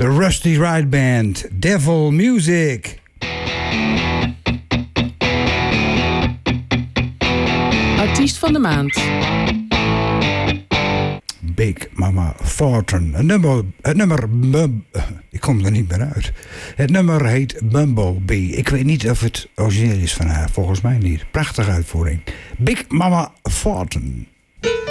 De Rusty Ride Band, Devil Music. Artiest van de maand. Big Mama Thornton. Het nummer ik kom er niet meer uit. Het nummer heet Bumblebee. Ik weet niet of het origineel is van haar. Volgens mij niet. Prachtige uitvoering. Big Mama Thornton.